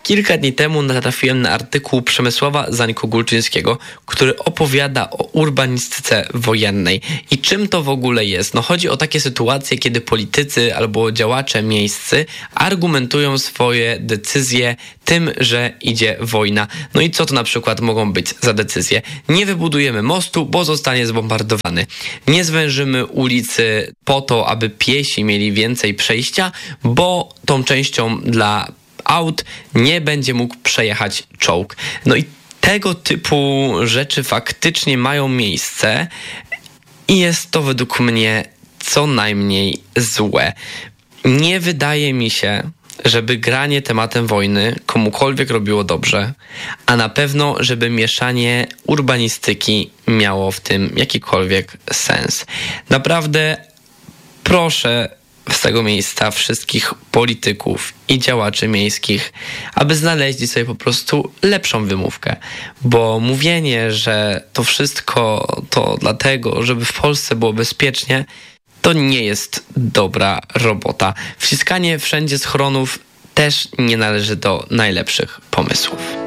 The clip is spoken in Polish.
Kilka dni temu natrafiłem na artykuł Przemysława Zańko-Gulczyńskiego, który opowiada o urbanistyce wojennej. I czym to w ogóle jest? No chodzi o takie sytuacje, kiedy politycy albo działacze miejscy argumentują swoje decyzje tym, że idzie wojna. No i co to na przykład mogą być za decyzje? Nie wybudujemy mostu, bo zostanie zbombardowany. Nie zwężymy ulicy po to, aby piesi mieli więcej przejścia, bo tą częścią dla aut nie będzie mógł przejechać czołg. No i tego typu rzeczy faktycznie mają miejsce i jest to według mnie co najmniej złe. Nie wydaje mi się, żeby granie tematem wojny komukolwiek robiło dobrze, a na pewno, żeby mieszanie urbanistyki miało w tym jakikolwiek sens. Naprawdę proszę z tego miejsca wszystkich polityków i działaczy miejskich, aby znaleźli sobie po prostu lepszą wymówkę, bo mówienie, że to wszystko to dlatego, żeby w Polsce było bezpiecznie, to nie jest dobra robota. Wciskanie wszędzie schronów też nie należy do najlepszych pomysłów.